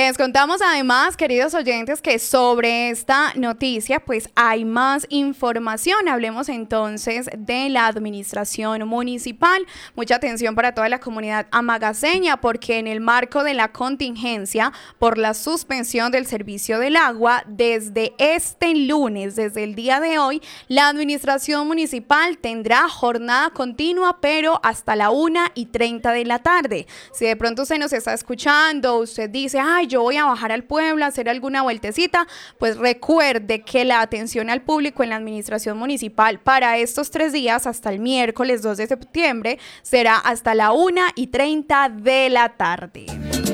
Les contamos además, queridos oyentes, que sobre esta noticia pues hay más información. Hablemos entonces de la administración municipal. Mucha atención para toda la comunidad amagaseña, porque en el marco de la contingencia por la suspensión del servicio del agua, desde este lunes, desde el día de hoy, la administración municipal tendrá jornada continua, pero hasta la 1:30 de la tarde. Si de pronto usted nos está escuchando, usted dice, ay, yo voy a bajar al pueblo a hacer alguna vueltecita, pues recuerde que la atención al público en la administración municipal para estos 3 días, hasta el miércoles 2 de septiembre, será hasta la 1:30 de la tarde.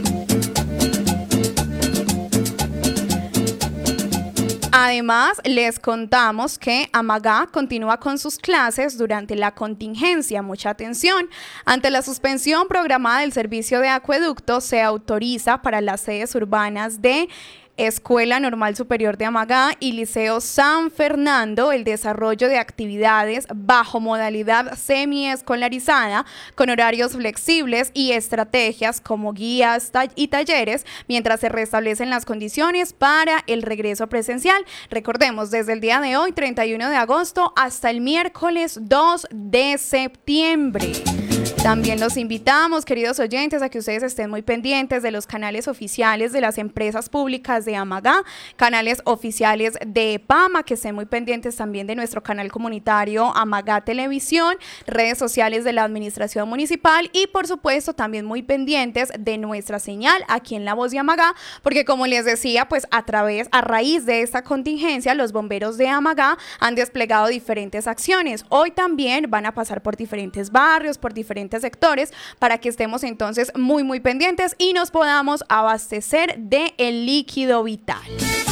Además, les contamos que Amagá continúa con sus clases durante la contingencia. Mucha atención. Ante la suspensión programada del servicio de acueducto, se autoriza para las sedes urbanas de Escuela Normal Superior de Amagá y Liceo San Fernando el desarrollo de actividades bajo modalidad semiescolarizada con horarios flexibles y estrategias como guías y talleres mientras se restablecen las condiciones para el regreso presencial. Recordemos, desde el día de hoy, 31 de agosto, hasta el miércoles 2 de septiembre. También los invitamos, queridos oyentes, a que ustedes estén muy pendientes de los canales oficiales de las empresas públicas de Amagá, canales oficiales de EPAMA, que estén muy pendientes también de nuestro canal comunitario Amagá Televisión, redes sociales de la administración municipal y, por supuesto, también muy pendientes de nuestra señal aquí en La Voz de Amagá, porque como les decía, pues a raíz de esta contingencia, los bomberos de Amagá han desplegado diferentes acciones. Hoy también van a pasar por diferentes barrios, por diferentes sectores, para que estemos entonces muy pendientes y nos podamos abastecer de el líquido vital.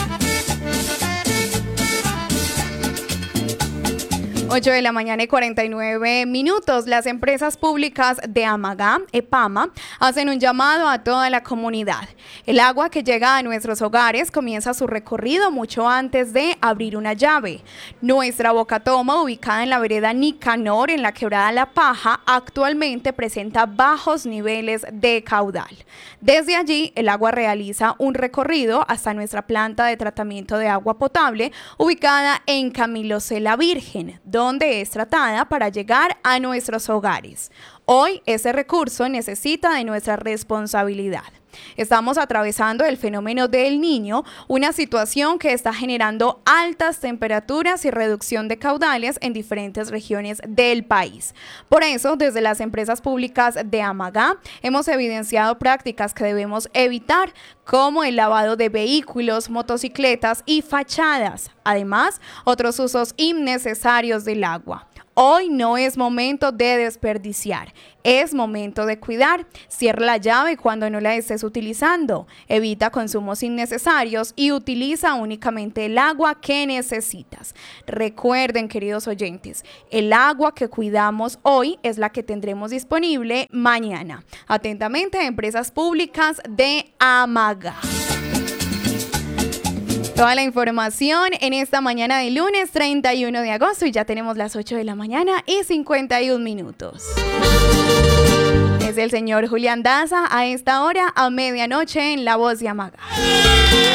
8:49 a.m. Las empresas públicas de Amagá, EPAMA, hacen un llamado a toda la comunidad. El agua que llega a nuestros hogares comienza su recorrido mucho antes de abrir una llave. Nuestra bocatoma, ubicada en la vereda Nicanor, en la quebrada La Paja, actualmente presenta bajos niveles de caudal. Desde allí, el agua realiza un recorrido hasta nuestra planta de tratamiento de agua potable, ubicada en Camilo C. La Virgen, donde es tratada para llegar a nuestros hogares. Hoy ese recurso necesita de nuestra responsabilidad. Estamos atravesando el fenómeno del Niño, una situación que está generando altas temperaturas y reducción de caudales en diferentes regiones del país. Por eso, desde las empresas públicas de Amagá, hemos evidenciado prácticas que debemos evitar, como el lavado de vehículos, motocicletas y fachadas. Además, otros usos innecesarios del agua. Hoy no es momento de desperdiciar, es momento de cuidar. Cierra la llave cuando no la estés utilizando, evita consumos innecesarios y utiliza únicamente el agua que necesitas. Recuerden, queridos oyentes, el agua que cuidamos hoy es la que tendremos disponible mañana. Atentamente, Empresas Públicas de Amagá. Toda la información en esta mañana de lunes 31 de agosto y ya tenemos las 8:51 a.m. Es el señor Julián Daza a esta hora, a medianoche, en La Voz de Amagá.